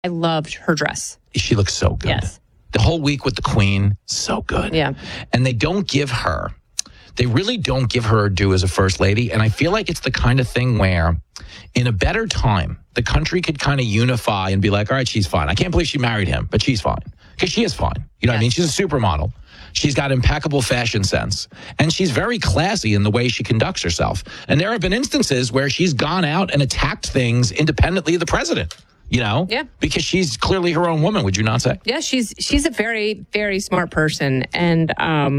I loved her dress. She looks so good. Yes. The whole week with the Queen, so good. Yeah. And they really don't give her a due as a first lady. And I feel like it's the kind of thing where in a better time, the country could kind of unify and be like, all right, she's fine. I can't believe she married him, but she's fine. Because she is fine. You know what I mean? She's a supermodel. She's got impeccable fashion sense. And she's very classy in the way she conducts herself. And there have been instances where she's gone out and attacked things independently of the president. Yeah. Because she's clearly her own woman, would you not say? Yeah, she's a very, very smart person. And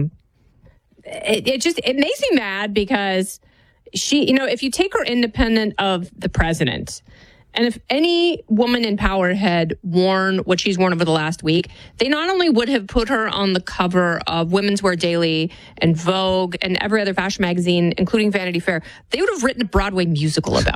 it makes me mad because she, if you take her independent of the president, and if any woman in power had worn what she's worn over the last week, they not only would have put her on the cover of Women's Wear Daily and Vogue and every other fashion magazine, including Vanity Fair, they would have written a Broadway musical about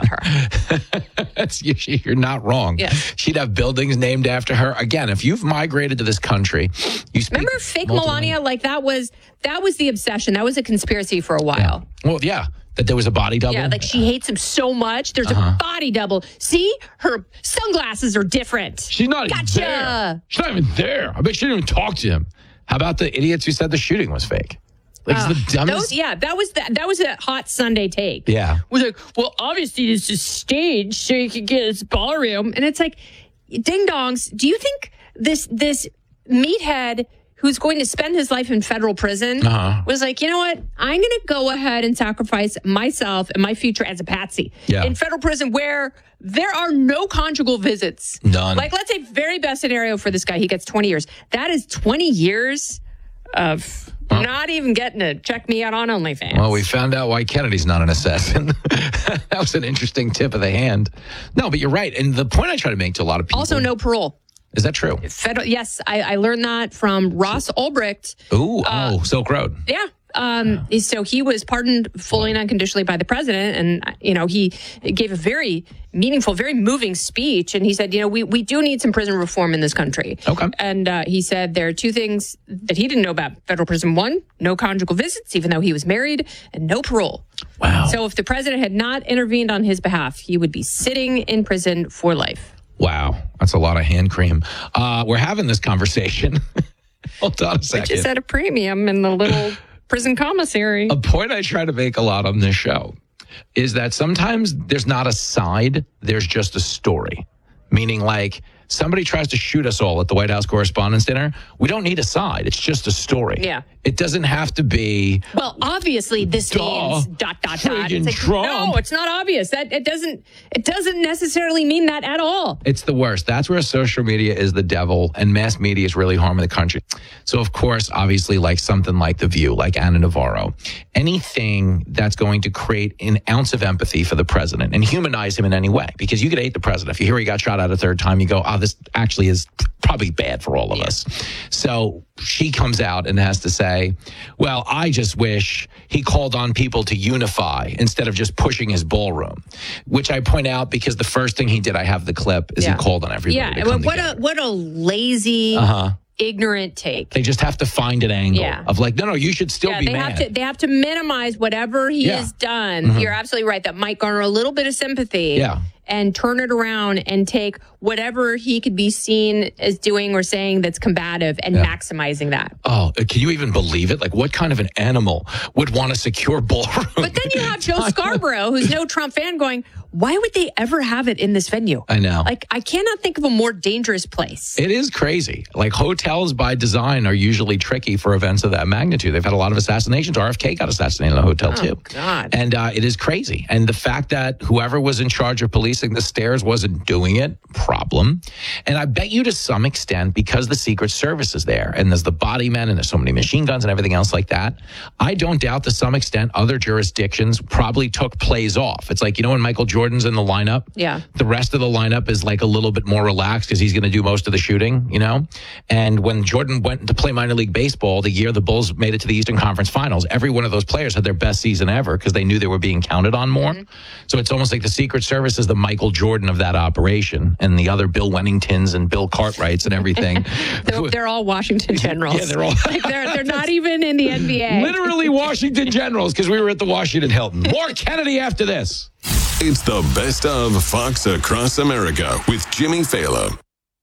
her. You're not wrong. Yeah. She'd have buildings named after her. Again, if you've migrated to this country, you speak. Remember fake Melania? Like that was the obsession. That was a conspiracy for a while. Yeah. Well, yeah. That there was a body double? Yeah, like she hates him so much. There's a body double. See? Her sunglasses are different. She's not even there. She's not even there. I bet she didn't even talk to him. How about the idiots who said the shooting was fake? Like, it's the dumbest. That was a hot Sunday take. Yeah. It was like, well, obviously it's a stage so you could get his ballroom. And it's like, ding dongs, do you think this meathead who's going to spend his life in federal prison was like, you know what? I'm going to go ahead and sacrifice myself and my future as a patsy in federal prison where there are no conjugal visits. None. Like, let's say very best scenario for this guy. He gets 20 years. That is 20 years of not even getting to check me out on OnlyFans. Well, we found out why Kennedy's not an assassin. That was an interesting tip of the hand. No, but you're right. And the point I try to make to a lot of people. Also, no parole. Is that true? Yes, I learned that from Ross Ulbricht. Silk Road. Yeah. So he was pardoned fully and unconditionally by the president. And, he gave a very meaningful, very moving speech. And he said, we do need some prison reform in this country. Okay. And he said there are two things that he didn't know about federal prison. One, no conjugal visits, even though he was married, and no parole. Wow. So if the president had not intervened on his behalf, he would be sitting in prison for life. Wow. That's a lot of hand cream. We're having this conversation. Hold on a second. Which is at a premium in the little prison commissary. A point I try to make a lot on this show is that sometimes there's not a side, there's just a story. Meaning, like, somebody tries to shoot us all at the White House Correspondents' Dinner. We don't need a side. It's just a story. Yeah. It doesn't have to be. Well, obviously, this means ... Friggin' It's like, Trump. no, it's not obvious. That it doesn't necessarily mean that at all. It's the worst. That's where social media is the devil, and mass media is really harming the country. So, of course, obviously, like something like The View, like Ana Navarro, anything that's going to create an ounce of empathy for the president and humanize him in any way, because you could hate the president. If you hear he got shot out a third time, you go, this actually is probably bad for all of us. So she comes out and has to say, well, I just wish he called on people to unify instead of just pushing his ballroom, which I point out because the first thing he did, I have the clip, is he called on everybody to come together. What a lazy, ignorant take. They just have to find an angle of like, no, you should still be mad. They have to minimize whatever he has done. You're absolutely right. That might garner a little bit of sympathy. Yeah. And turn it around and take whatever he could be seen as doing or saying that's combative and maximizing that. Oh, can you even believe it? Like, what kind of an animal would want a secure ballroom? But then you have Joe Scarborough, who's no Trump fan, going, why would they ever have it in this venue? I know. Like, I cannot think of a more dangerous place. It is crazy. Like, hotels by design are usually tricky for events of that magnitude. They've had a lot of assassinations. RFK got assassinated in a hotel, too. God. And it is crazy. And the fact that whoever was in charge of policing the stairs wasn't doing it, problem. And I bet you to some extent, because the Secret Service is there, and there's the body men, and there's so many machine guns and everything else like that, I don't doubt to some extent other jurisdictions probably took plays off. It's like, when Michael Jordan's in the lineup, the rest of the lineup is like a little bit more relaxed because he's going to do most of the shooting, And when Jordan went to play minor league baseball, the year the Bulls made it to the Eastern Conference Finals, every one of those players had their best season ever because they knew they were being counted on more. So it's almost like the Secret Service is the Michael Jordan of that operation, and the other Bill Wenningtons and Bill Cartwrights and everything. they're all Washington Generals. Yeah, they're all. Like they're not even in the NBA. Literally Washington Generals, because we were at the Washington Hilton. More Kennedy after this. It's the best of Fox Across America with Jimmy Fallon.